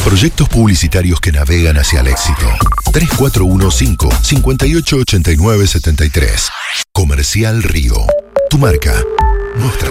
Proyectos publicitarios que navegan hacia el éxito. 3415-588973. Comercial Río. Tu marca. Nuestra